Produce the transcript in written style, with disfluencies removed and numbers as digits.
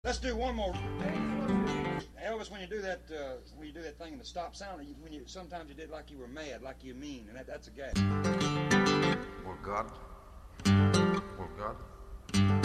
Let's do one more. Elvis, when you do that thing in the stop sound, sometimes you did like you were mad, like you mean, and that's a gag. Or God.